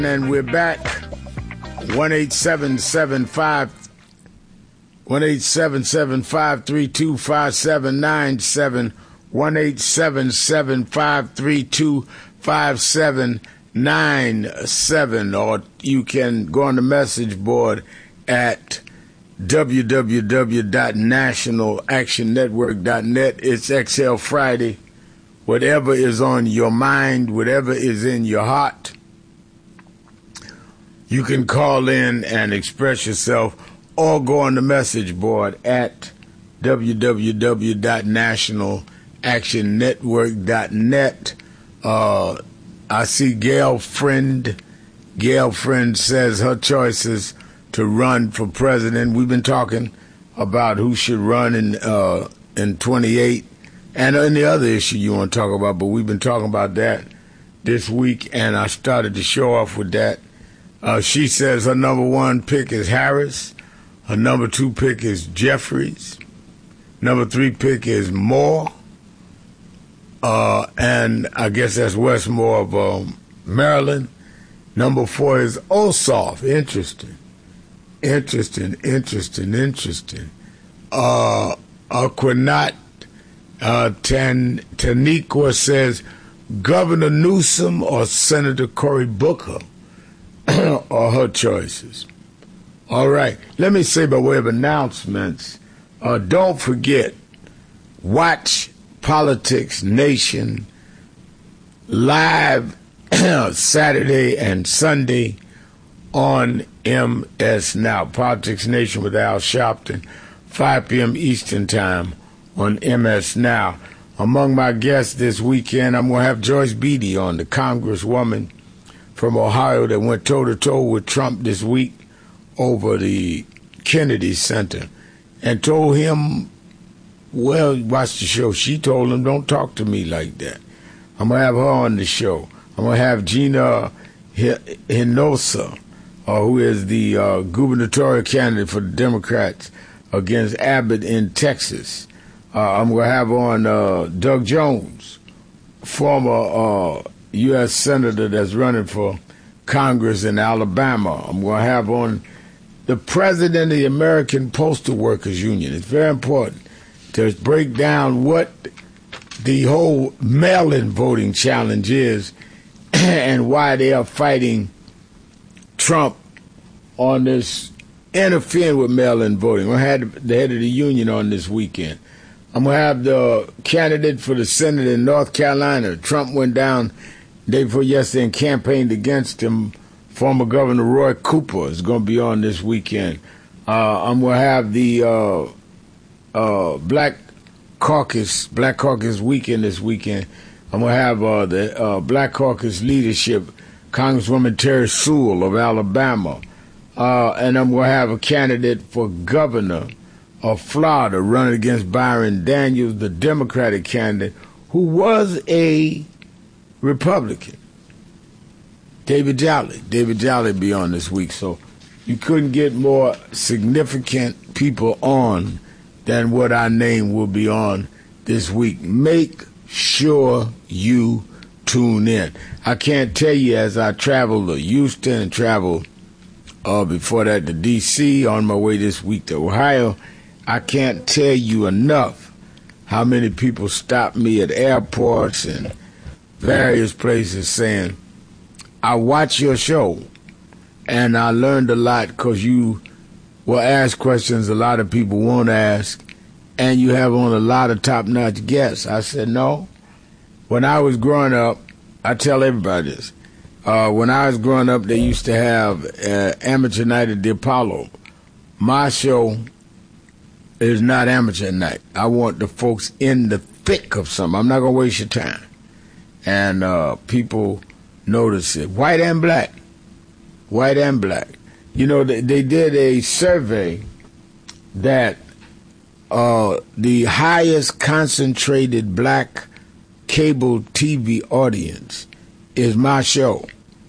And we're back. 1-877-532-5797. 1-877-532-5797. Or you can go on the message board at www.nationalactionnetwork.net. It's XL Friday. Whatever is on your mind, whatever is in your heart, you can call in and express yourself, or go on the message board at www.nationalactionnetwork.net. I see Gail Friend. Gail Friend says her choice is to run for president. We've been talking about who should run in 28 and any other issue you want to talk about, but we've been talking about that this week, and I started to show off with that. She says her number one pick is Harris. Her number two pick is Jeffries. Number three pick is Moore. And I guess that's Westmore of Maryland. Number four is Ossoff. Interesting. Quinat Taniqua says Governor Newsom or Senator Cory Booker are her choices. All right. Let me say by way of announcements, don't forget, watch Politics Nation live Saturday and Sunday on MS Now. Politics Nation with Al Sharpton, 5 p.m. Eastern Time on MS Now. Among my guests this weekend, I'm going to have Joyce Beatty on, the congresswoman from Ohio that went toe-to-toe with Trump this week over the Kennedy Center and told him, well, watch the show. She told him, don't talk to me like that. I'm going to have her on the show. I'm going to have Gina Hinojosa, who is the gubernatorial candidate for the Democrats against Abbott in Texas. I'm going to have on Doug Jones, former U.S. Senator that's running for Congress in Alabama. I'm going to have on the president of the American Postal Workers Union. It's very important to break down what the whole mail-in voting challenge is and why they are fighting Trump on this interfering with mail-in voting. We had the head of the union on this weekend. I'm going to have the candidate for the Senate in North Carolina. Trump went down day before yesterday and campaigned against him. Former Governor Roy Cooper is going to be on this weekend. I'm going to have the Black Caucus weekend this weekend. I'm going to have the Black Caucus leadership, Congresswoman Terry Sewell of Alabama. And I'm going to have a candidate for governor of Florida running against Byron Daniels, the Democratic candidate, who was a Republican. David Jolly. David Jolly be on this week. So you couldn't get more significant people on than what I name will be on this week. Make sure you tune in. I can't tell you, as I travel to Houston and travel before that to D.C., on my way this week to Ohio, I can't tell you enough how many people stop me at airports and various places saying, I watch your show and I learned a lot because you will ask questions a lot of people won't ask, and you have on a lot of top-notch guests. I said, no. When I was growing up, I tell everybody this, when I was growing up, they used to have Amateur Night at the Apollo. My show is not amateur night. I want the folks in the thick of something. I'm not going to waste your time. And people notice it. White and black. You know, they did a survey that the highest concentrated black cable TV audience is my show.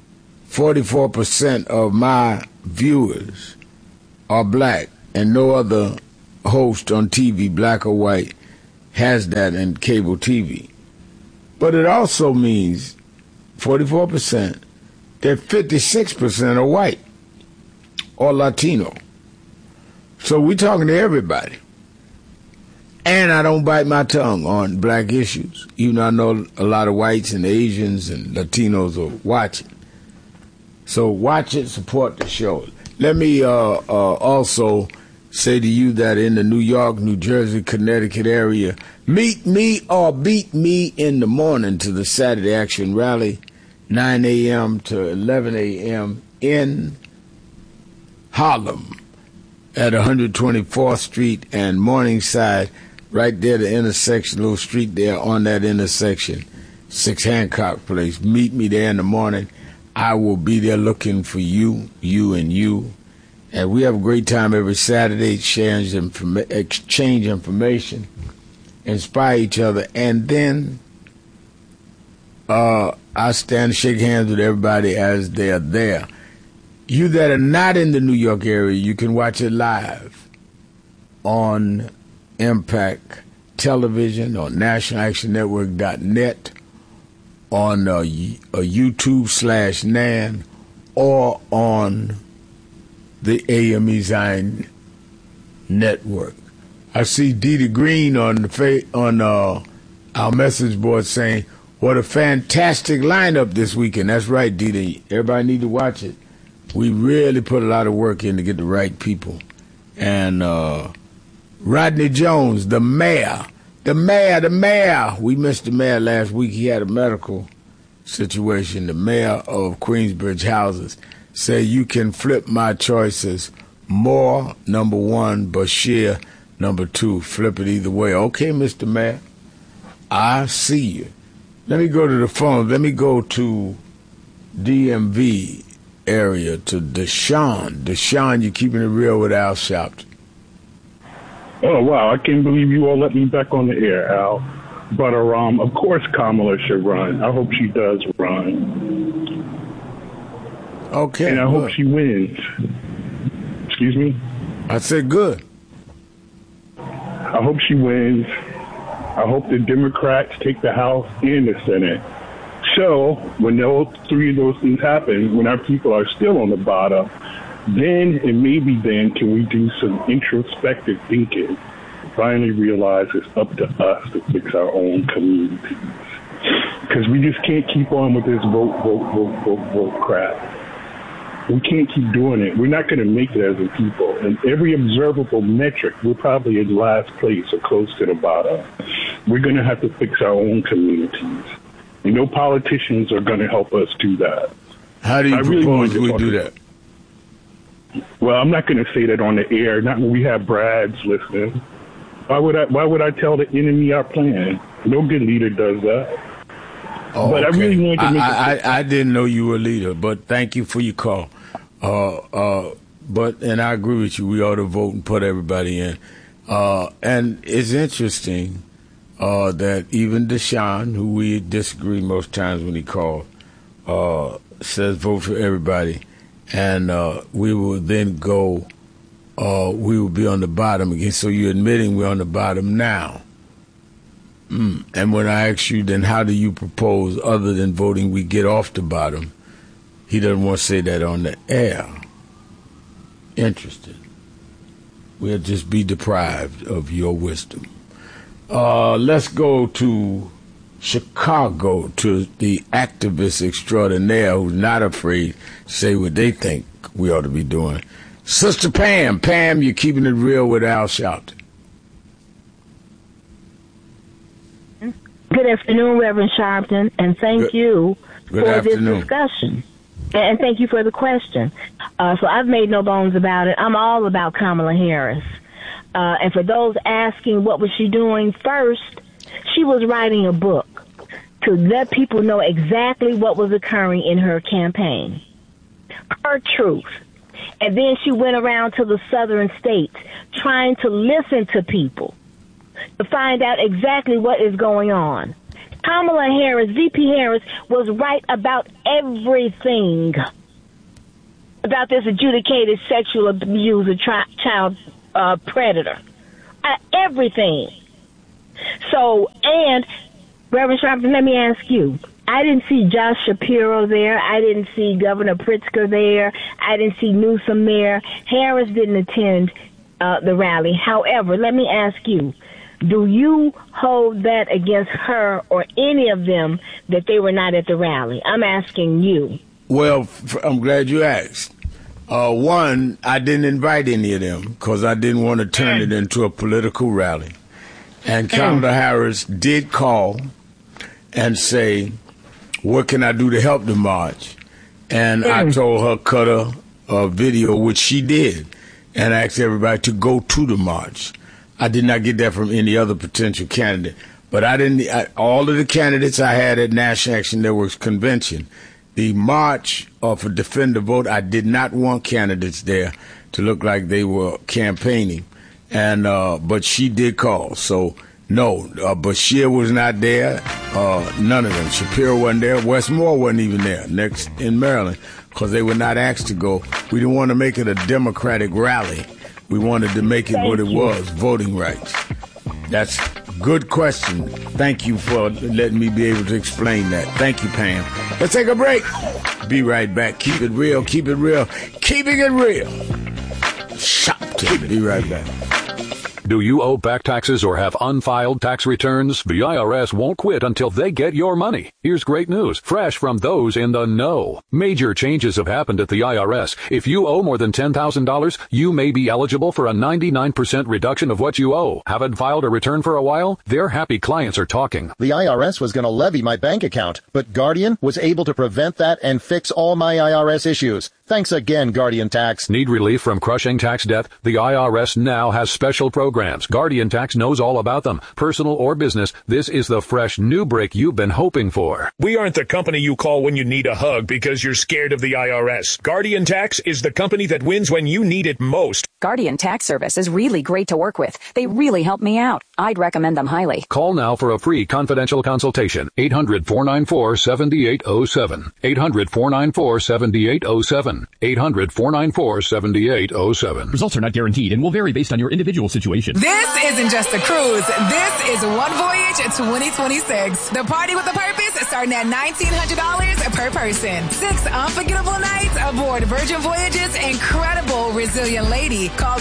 44% of my viewers are black, and no other host on TV, black or white, has that in cable TV. But it also means 44% that 56% are white or Latino. So we're talking to everybody. And I don't bite my tongue on black issues, even though I know a lot of whites and Asians and Latinos are watching. So watch it, support the show. Let me also say to you that in the New York, New Jersey, Connecticut area, meet me or beat me in the morning to the Saturday Action Rally, 9 a.m. to 11 a.m. in Harlem at 124th Street and Morningside, right there, the intersection, little street there on that intersection, 6 Hancock Place. Meet me there in the morning. I will be there looking for you, and you. And we have a great time every Saturday, exchange information, inspire each other, and then I stand and shake hands with everybody as they're there. You that are not in the New York area, you can watch it live on Impact Television or NationalActionNetwork.net, on YouTube/NAN, or on the AME Zion Network. I see Dita Green on our message board saying, "What a fantastic lineup this weekend." That's right, Dita. Everybody need to watch it. We really put a lot of work in to get the right people. And Rodney Jones, the mayor. We missed the mayor last week. He had a medical situation. The mayor of Queensbridge Houses said, "You can flip my choices. Moore, number 1, Bashir, number 2. Flip it either way." Okay, Mr. Mayor, I see you. Let me go to the phone. Let me go to DMV area, to Deshaun. Deshaun, you're keeping it real with Al Sharpton. Oh, wow. I can't believe you all let me back on the air, Al. But, of course, Kamala should run. I hope she does run. Okay. And I hope she wins. Excuse me? I said good. I hope she wins. I hope the Democrats take the House and the Senate. So, when those 3 of those things happen, when our people are still on the bottom, then and maybe then can we do some introspective thinking, finally realize it's up to us to fix our own communities. Because we just can't keep on with this vote crap. We can't keep doing it. We're not going to make it as a people. And every observable metric, we're probably in last place or close to the bottom. We're going to have to fix our own communities. And no politicians are going to help us do that. How do you propose we do that? Well, I'm not going to say that on the air, not when we have Brads listening. Why would I tell the enemy our plan? No good leader does that. Oh, but okay. I really wanted to make I didn't know you were a leader, but thank you for your call. And I agree with you. We ought to vote and put everybody in. And it's interesting that even Deshaun, who we disagree most times when he calls, says vote for everybody. And we will then go, we will be on the bottom again. So you're admitting we're on the bottom now. And when I ask you, then how do you propose, other than voting, we get off the bottom? He doesn't want to say that on the air. Interesting. We'll just be deprived of your wisdom. Let's go to Chicago, to the activist extraordinaire who's not afraid to say what they think we ought to be doing. Sister Pam. Pam, you're keeping it real with Al Sharpton. Good afternoon, Reverend Sharpton, and thank you for this discussion. And thank you for the question. So I've made no bones about it. I'm all about Kamala Harris. And for those asking what was she doing first, she was writing a book to let people know exactly what was occurring in her campaign, her truth. And then she went around to the southern states trying to listen to people to find out exactly what is going on. Kamala Harris, VP Harris, was right about everything about this adjudicated sexual abuser, child predator. Everything. So, and Reverend Sharpton, let me ask you. I didn't see Josh Shapiro there. I didn't see Governor Pritzker there. I didn't see Newsom there. Harris didn't attend the rally. However, let me ask you, do you hold that against her or any of them that they were not at the rally? I'm asking you. Well, I'm glad you asked. One, I didn't invite any of them because I didn't want to turn it into a political rally. And Kamala Harris did call and say, what can I do to help the march? And I told her cut a video, which she did, and asked everybody to go to the march. I did not get that from any other potential candidate. But all of the candidates I had at National Action Network's convention, the march for Defend the Vote, I did not want candidates there to look like they were campaigning. And but she did call, so no. Bashir was not there. None of them. Shapiro wasn't there. Westmore wasn't even there. Next in Maryland, because they were not asked to go. We didn't want to make it a Democratic rally. We wanted to make it what it was: voting rights. That's a good question. Thank you for letting me be able to explain that. Thank you, Pam. Let's take a break. Be right back. Keep it real. Keep it real. Keeping it real. Shopton. Be right back. Do you owe back taxes or have unfiled tax returns? The IRS won't quit until they get your money. Here's great news, fresh from those in the know. Major changes have happened at the IRS. If you owe more than $10,000, you may be eligible for a 99% reduction of what you owe. Haven't filed a return for a while? Their happy clients are talking. The IRS was going to levy my bank account, but Guardian was able to prevent that and fix all my IRS issues. Thanks again, Guardian Tax. Need relief from crushing tax debt? The IRS now has special programs. Guardian Tax knows all about them. Personal or business, this is the fresh new break you've been hoping for. We aren't the company you call when you need a hug because you're scared of the IRS. Guardian Tax is the company that wins when you need it most. Guardian Tax Service is really great to work with. They really help me out. I'd recommend them highly. Call now for a free confidential consultation. 800-494-7807. 800-494-7807. 800-494-7807. Results are not guaranteed and will vary based on your individual situation. This isn't just a cruise. This is One Voyage 2026. The party with a purpose starting at $1,900 per person. 6 unforgettable nights aboard Virgin Voyage's incredible Resilient Lady. Call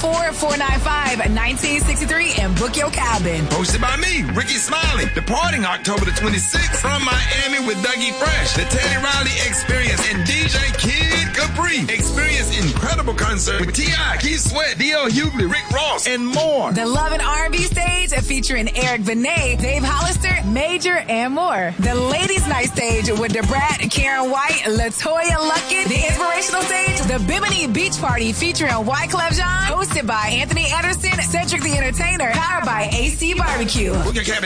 214-495-1963 and book your cabin. Hosted by me, Ricky Smiley. Departing October the 26th from Miami with Dougie Fresh, the Teddy Riley Experience, and DJ Kid Capri. Experience incredible concert with T.I., Keith Sweat, D.L. Hughley, Rick Ross, and more. The Love and R&B stage featuring Eric Benet, Dave Hollister, Major, and more. The Ladies Night stage with DeBrat, Karen White, LaToya Luckett. The inspirational stage, the Bimini Beach Party featuring Wyclef Jean, hosted by Anthony Anderson, Cedric the Entertainer, powered by AC Barbecue. Book your cabin